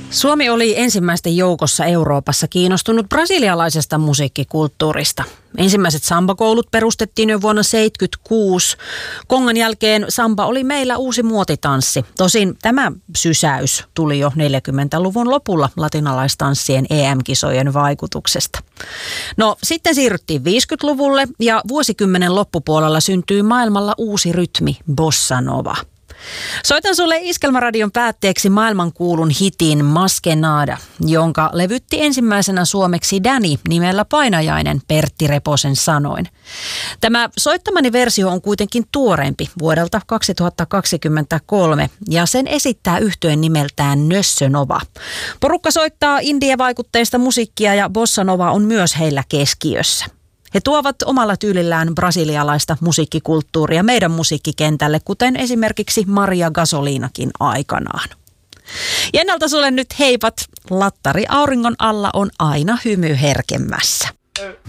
Suomi oli ensimmäisten joukossa Euroopassa kiinnostunut brasilialaisesta musiikkikulttuurista. Ensimmäiset sambakoulut perustettiin jo vuonna 1976. Kongan jälkeen samba oli meillä uusi muotitanssi. Tosin tämä sysäys tuli jo 40-luvun lopulla latinalaistanssien EM-kisojen vaikutuksesta. No sitten siirryttiin 50-luvulle ja vuosikymmenen loppupuolella syntyi maailmalla uusi rytmi, bossa nova. Soitan sulle Iskelmäradion päätteeksi maailmankuulun hitin Maskenada, jonka levytti ensimmäisenä suomeksi Danny nimellä Painajainen Pertti Reposen sanoin. Tämä soittamani versio on kuitenkin tuoreempi vuodelta 2023 ja sen esittää yhtyen nimeltään Nössö Nova. Porukka soittaa indie-vaikutteista musiikkia ja bossa nova on myös heillä keskiössä. He tuovat omalla tyylillään brasilialaista musiikkikulttuuria meidän musiikkikentälle, kuten esimerkiksi Maria Gasolinakin aikanaan. Jennalta sulle nyt heipat. Lattari auringon alla on aina hymy herkemmässä.